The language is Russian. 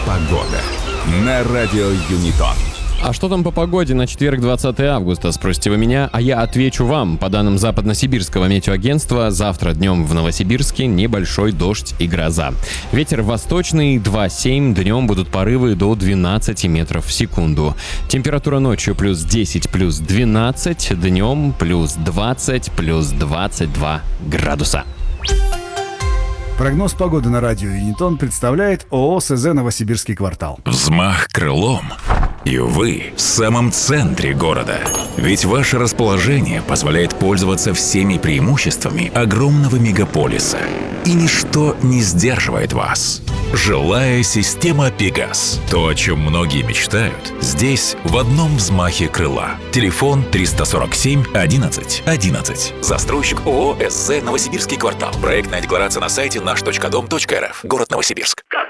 Погода на радио Юнитон. А что там по погоде на четверг, 20 августа, спросите вы меня, а я отвечу вам. По данным Западно-Сибирского метеоагентства, завтра днем в Новосибирске небольшой дождь и гроза. Ветер восточный 2,7, днем будут порывы до 12 метров в секунду. Температура ночью плюс 10, плюс 12, днем плюс 20, плюс 22 градуса. Прогноз погоды на радио Юнитон представляет ООО СЗ «Новосибирский квартал». Взмах крылом, и вы в самом центре города. Ведь ваше расположение позволяет пользоваться всеми преимуществами огромного мегаполиса. И ничто не сдерживает вас. Жилая система «Пегас». То, о чем многие мечтают, здесь в одном взмахе крыла. Телефон 347 11 11. Застройщик ООО СЗ «Новосибирский квартал». Проектная декларация на сайте наш.дом.рф. Город Новосибирск.